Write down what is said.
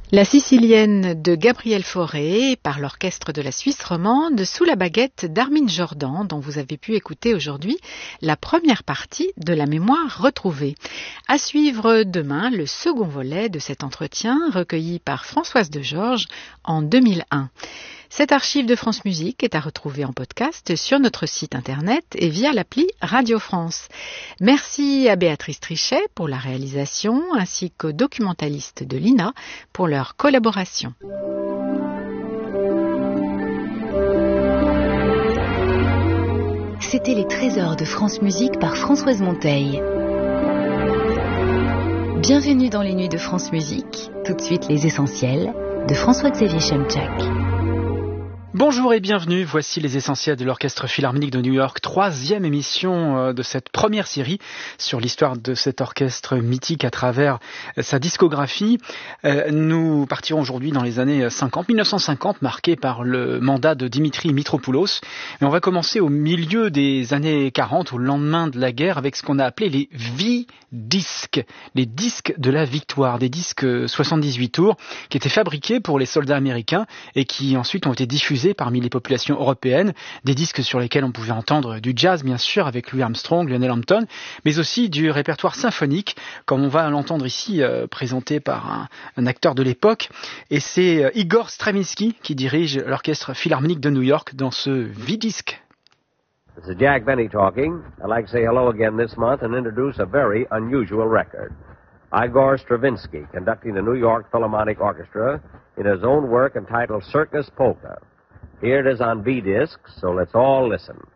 La Sicilienne de Gabriel Fauré par l'orchestre de la Suisse romande sous la baguette d'Armin Jordan dont vous avez pu écouter aujourd'hui la première partie de la mémoire retrouvée. À suivre demain le second volet de cet entretien recueilli par Françoise de Georges en 2001. Cette archive de France Musique est à retrouver en podcast sur notre site internet et via l'appli Radio France. Merci à Béatrice Trichet pour la réalisation ainsi qu'aux documentalistes de l'INA pour leur collaboration. C'était les trésors de France Musique par Françoise Monteil. Bienvenue dans les nuits de France Musique. Tout de suite les essentiels de François-Xavier Chemchak. Bonjour et bienvenue, voici les essentiels de l'Orchestre Philharmonique de New York, troisième émission de cette première série sur l'histoire de cet orchestre mythique à travers sa discographie. Nous partirons aujourd'hui dans les années 1950, marquées par le mandat de Dimitri Mitropoulos. Et on va commencer au milieu des années 40, au lendemain de la guerre, avec ce qu'on a appelé les V-disques, les disques de la victoire, des disques 78 tours qui étaient fabriqués pour les soldats américains et qui ensuite ont été diffusés parmi les populations européennes, des disques sur lesquels on pouvait entendre du jazz bien sûr avec Louis Armstrong, Lionel Hampton, mais aussi du répertoire symphonique comme on va l'entendre ici présenté par un acteur de l'époque, et c'est Igor Stravinsky qui dirige l'Orchestre Philharmonique de New York dans ce V-disque. This is Jack Benny talking. I'd like to say hello again this month and introduce a very unusual record. Igor Stravinsky conducting the New York Philharmonic Orchestra in his own work entitled Circus Polka. Here it is on V-disc, so let's all listen.